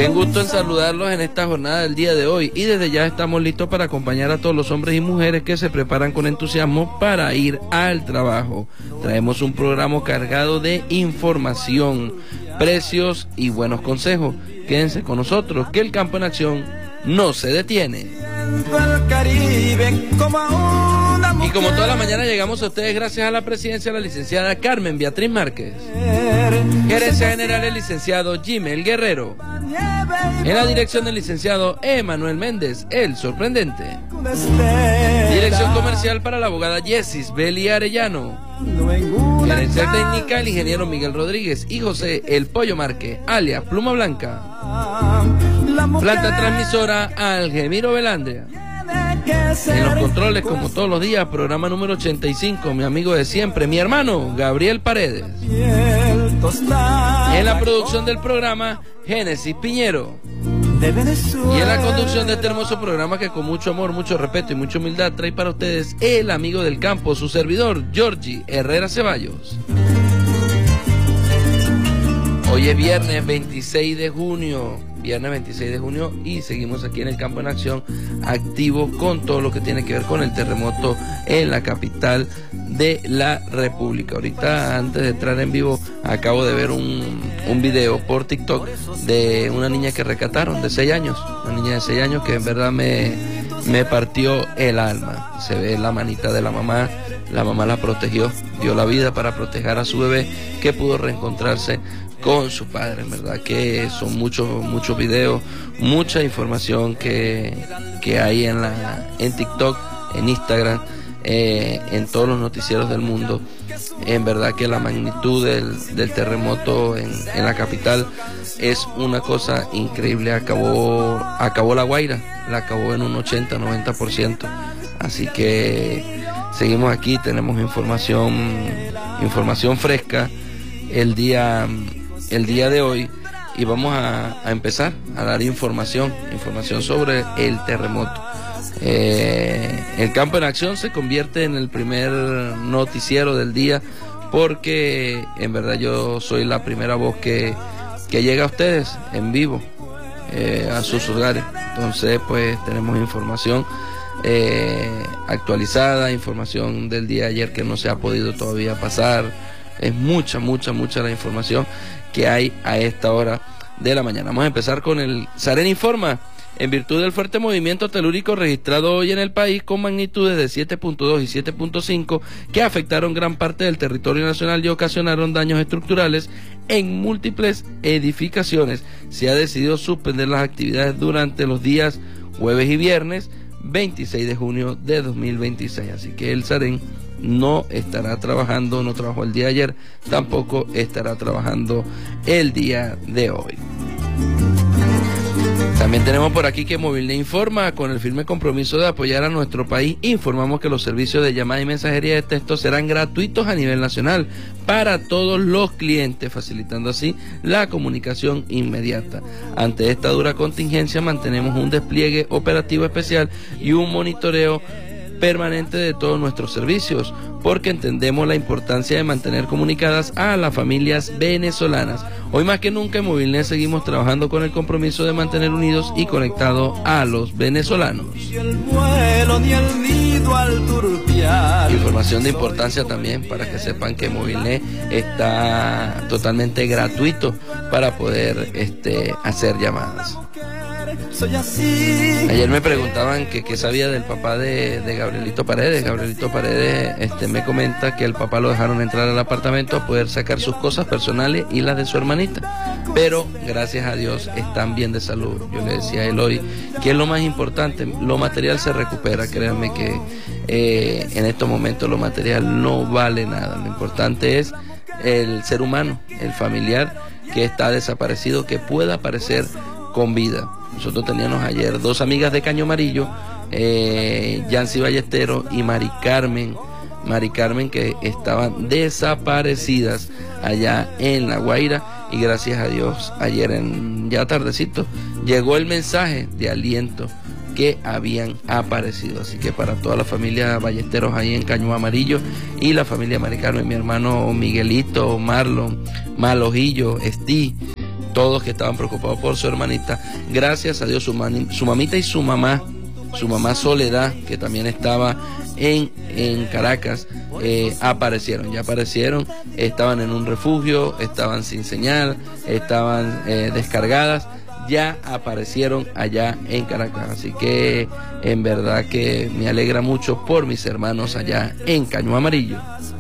Qué gusto en saludarlos en esta jornada del día de hoy, y desde ya estamos listos para acompañar a todos los hombres y mujeres que se preparan con entusiasmo para ir al trabajo. Traemos un programa cargado de información, precios y buenos consejos. Quédense con nosotros, que el campo en acción no se detiene. Y como toda la mañana llegamos a ustedes gracias a la presidencia de la licenciada Carmen Beatriz Márquez, gerencia general el licenciado Jimel Guerrero, en la dirección del licenciado Emanuel Méndez, el sorprendente, dirección comercial para la abogada Yesis Beli Arellano, gerencia técnica el ingeniero Miguel Rodríguez y José El Pollo Márquez, alias Pluma Blanca, planta transmisora Algemiro Velandria. En los controles, como todos los días, programa número 85, mi amigo de siempre, mi hermano Gabriel Paredes. En la producción del programa, Génesis Piñero. Y en la conducción de este hermoso programa que con mucho amor, mucho respeto y mucha humildad trae para ustedes el amigo del campo, su servidor, Georgie Herrera Ceballos. Hoy es viernes 26 de junio, y seguimos aquí en el campo en acción, activo con todo lo que tiene que ver con el terremoto en la capital de la República. Ahorita, antes de entrar en vivo, acabo de ver un video por TikTok de una niña que rescataron de 6 años, una niña de 6 años que en verdad me partió el alma. Se ve la manita de la mamá la protegió, dio la vida para proteger a su bebé, que pudo reencontrarse con su padre. En verdad que son muchos videos, mucha información que hay en TikTok, en Instagram, en todos los noticieros del mundo. En verdad que la magnitud del terremoto en la capital es una cosa increíble. Acabó La Guaira, la acabó en un 80-90%. Así que seguimos aquí, tenemos información fresca el día de hoy, y vamos a empezar a dar información sobre el terremoto. El campo en acción se convierte en el primer noticiero del día, porque en verdad yo soy la primera voz que llega a ustedes en vivo, a sus hogares. Entonces pues tenemos información actualizada, información del día de ayer que no se ha podido todavía pasar. Es mucha la información que hay a esta hora de la mañana. Vamos a empezar con el Saren Informa. En virtud del fuerte movimiento telúrico registrado hoy en el país, con magnitudes de 7.2 y 7.5 que afectaron gran parte del territorio nacional y ocasionaron daños estructurales en múltiples edificaciones, se ha decidido suspender las actividades durante los días jueves y viernes 26 de junio de 2026. Así que el Saren no estará trabajando, no trabajó el día de ayer, tampoco estará trabajando el día de hoy. También tenemos por aquí que Movilnet Informa, con el firme compromiso de apoyar a nuestro país, informamos que los servicios de llamada y mensajería de texto serán gratuitos a nivel nacional para todos los clientes, facilitando así la comunicación inmediata. Ante esta dura contingencia mantenemos un despliegue operativo especial y un monitoreo permanente de todos nuestros servicios, porque entendemos la importancia de mantener comunicadas a las familias venezolanas. Hoy más que nunca en Movilnet seguimos trabajando con el compromiso de mantener unidos y conectados a los venezolanos. Información de importancia también para que sepan que Movilnet está totalmente gratuito para poder hacer llamadas. Ayer me preguntaban que qué sabía del papá de Gabrielito Paredes. Gabrielito Paredes me comenta que el papá lo dejaron entrar al apartamento a poder sacar sus cosas personales y las de su hermanita, pero gracias a Dios están bien de salud. Yo le decía a él hoy que es lo más importante, lo material se recupera. Créanme que en estos momentos lo material no vale nada, lo importante es el ser humano, el familiar que está desaparecido, que pueda aparecer con vida. Nosotros teníamos ayer 2 amigas de Caño Amarillo, Yancy Ballesteros y Mari Carmen, que estaban desaparecidas allá en La Guaira, y gracias a Dios ayer ya tardecito llegó el mensaje de aliento que habían aparecido. Así que para toda la familia Ballesteros ahí en Caño Amarillo y la familia Mari Carmen, mi hermano Miguelito, Marlon, Malojillo, Esti, todos que estaban preocupados por su hermanita. Gracias a Dios, su mamita y su mamá Soledad, que también estaba en Caracas, aparecieron, estaban en un refugio, estaban sin señal, estaban descargadas, ya aparecieron allá en Caracas. Así que en verdad que me alegra mucho por mis hermanos allá en Caño Amarillo.